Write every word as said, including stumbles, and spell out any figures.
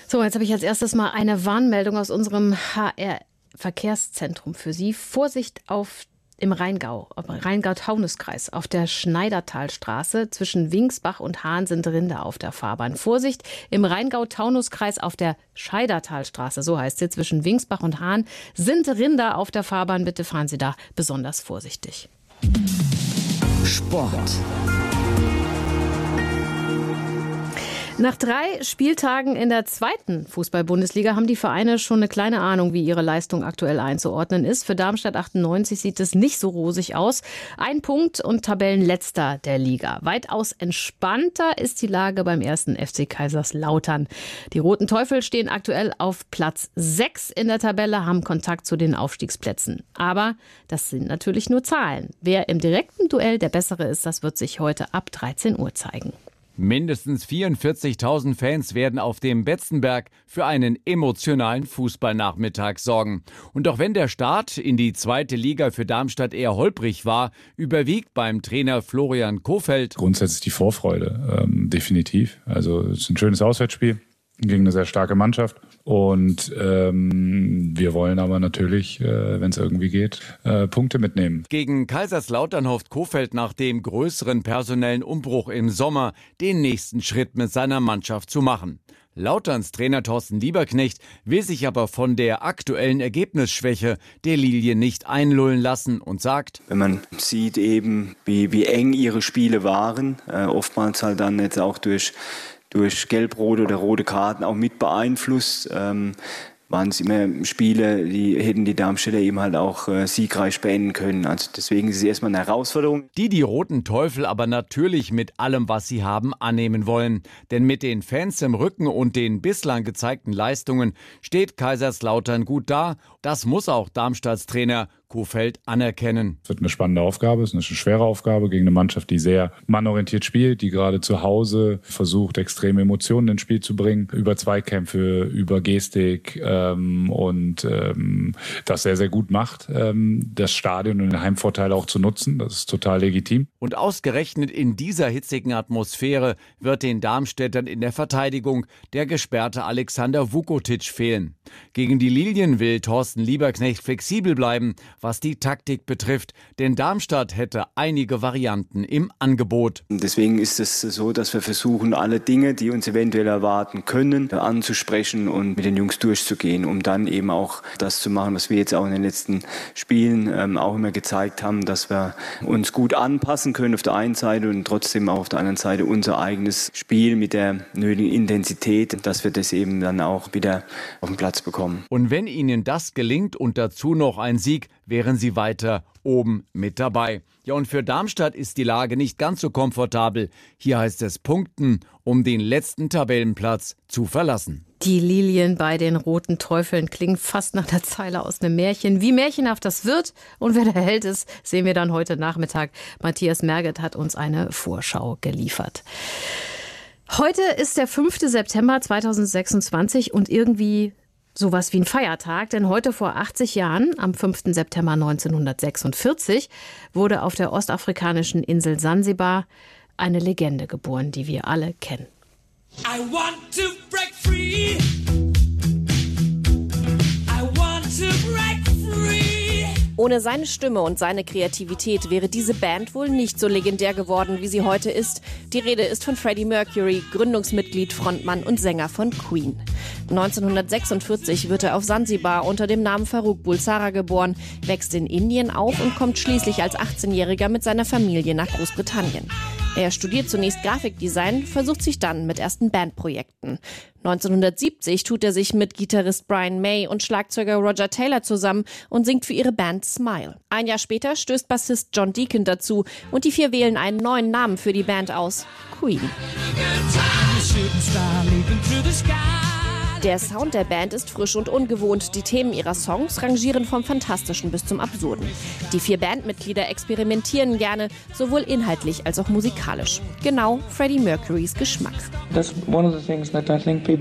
So, jetzt habe ich als erstes mal eine Warnmeldung aus unserem H R-Verkehrszentrum für Sie. Vorsicht auf im Rheingau, im Rheingau-Taunus-Kreis, auf der Schneidertalstraße zwischen Wingsbach und Hahn sind Rinder auf der Fahrbahn. Vorsicht, im Rheingau-Taunus-Kreis auf der Scheidertalstraße, so heißt sie, zwischen Wingsbach und Hahn sind Rinder auf der Fahrbahn. Bitte fahren Sie da besonders vorsichtig. Sport. Nach drei Spieltagen in der zweiten Fußball-Bundesliga haben die Vereine schon eine kleine Ahnung, wie ihre Leistung aktuell einzuordnen ist. Für Darmstadt achtundneunzig sieht es nicht so rosig aus. Ein Punkt und Tabellenletzter der Liga. Weitaus entspannter ist die Lage beim ersten F C Kaiserslautern. Die Roten Teufel stehen aktuell auf Platz sechs in der Tabelle, haben Kontakt zu den Aufstiegsplätzen. Aber das sind natürlich nur Zahlen. Wer im direkten Duell der Bessere ist, das wird sich heute ab dreizehn Uhr zeigen. Mindestens vierundvierzigtausend Fans werden auf dem Betzenberg für einen emotionalen Fußballnachmittag sorgen. Und auch wenn der Start in die zweite Liga für Darmstadt eher holprig war, überwiegt beim Trainer Florian Kohfeldt grundsätzlich die Vorfreude, ähm, definitiv. Also es ist ein schönes Auswärtsspiel gegen eine sehr starke Mannschaft. Und ähm, wir wollen aber natürlich, äh, wenn es irgendwie geht, äh, Punkte mitnehmen. Gegen Kaiserslautern hofft Kohfeldt nach dem größeren personellen Umbruch im Sommer den nächsten Schritt mit seiner Mannschaft zu machen. Lauterns Trainer Thorsten Lieberknecht will sich aber von der aktuellen Ergebnisschwäche der Lilien nicht einlullen lassen und sagt: Wenn man sieht eben, wie, wie eng ihre Spiele waren, äh, oftmals halt dann jetzt auch durch durch gelb-rote oder rote Karten auch mit beeinflusst, ähm, waren es immer Spiele, die hätten die Darmstädter eben halt auch äh, siegreich beenden können. Also deswegen ist es erstmal eine Herausforderung. Die die Roten Teufel aber natürlich mit allem, was sie haben, annehmen wollen. Denn mit den Fans im Rücken und den bislang gezeigten Leistungen steht Kaiserslautern gut da. Das muss auch Darmstadts Trainer Kohfeldt anerkennen. Es wird eine spannende Aufgabe, es ist eine schwere Aufgabe gegen eine Mannschaft, die sehr mannorientiert spielt, die gerade zu Hause versucht, extreme Emotionen ins Spiel zu bringen, über Zweikämpfe, über Gestik ähm, und ähm, das sehr, sehr gut macht, ähm, das Stadion und den Heimvorteil auch zu nutzen. Das ist total legitim. Und ausgerechnet in dieser hitzigen Atmosphäre wird den Darmstädtern in der Verteidigung der gesperrte Alexander Vukotic fehlen. Gegen die Lilien will Thorsten Lieberknecht flexibel bleiben, was die Taktik betrifft, denn Darmstadt hätte einige Varianten im Angebot. Deswegen ist es so, dass wir versuchen, alle Dinge, die uns eventuell erwarten können, anzusprechen und mit den Jungs durchzugehen, um dann eben auch das zu machen, was wir jetzt auch in den letzten Spielen ähm, auch immer gezeigt haben, dass wir uns gut anpassen können auf der einen Seite und trotzdem auch auf der anderen Seite unser eigenes Spiel mit der nötigen Intensität, dass wir das eben dann auch wieder auf den Platz bekommen. Und wenn ihnen das gelingt und dazu noch ein Sieg, wären sie weiter oben mit dabei. Ja, und für Darmstadt ist die Lage nicht ganz so komfortabel. Hier heißt es punkten, um den letzten Tabellenplatz zu verlassen. Die Lilien bei den Roten Teufeln klingen fast nach der Zeile aus einem Märchen. Wie märchenhaft das wird und wer der Held ist, sehen wir dann heute Nachmittag. Matthias Merget hat uns eine Vorschau geliefert. Heute ist der fünfte September zweitausendsechsundzwanzig und irgendwie sowas wie ein Feiertag, denn heute vor achtzig Jahren, am fünften September neunzehnhundertsechsundvierzig, wurde auf der ostafrikanischen Insel Sansibar eine Legende geboren, die wir alle kennen. I want to break free. I want to break free. Ohne seine Stimme und seine Kreativität wäre diese Band wohl nicht so legendär geworden, wie sie heute ist. Die Rede ist von Freddie Mercury, Gründungsmitglied, Frontmann und Sänger von Queen. neunzehnhundertsechsundvierzig wird er auf Sansibar unter dem Namen Farrokh Bulsara geboren, wächst in Indien auf und kommt schließlich als achtzehnjähriger mit seiner Familie nach Großbritannien. Er studiert zunächst Grafikdesign, versucht sich dann mit ersten Bandprojekten. neunzehnhundertsiebzig tut er sich mit Gitarrist Brian May und Schlagzeuger Roger Taylor zusammen und singt für ihre Band Smile. Ein Jahr später stößt Bassist John Deacon dazu und die vier wählen einen neuen Namen für die Band aus: Queen. Der Sound der Band ist frisch und ungewohnt. Die Themen ihrer Songs rangieren vom Fantastischen bis zum Absurden. Die vier Bandmitglieder experimentieren gerne, sowohl inhaltlich als auch musikalisch. Genau Freddie Mercurys Geschmack. That's one of the things that I think people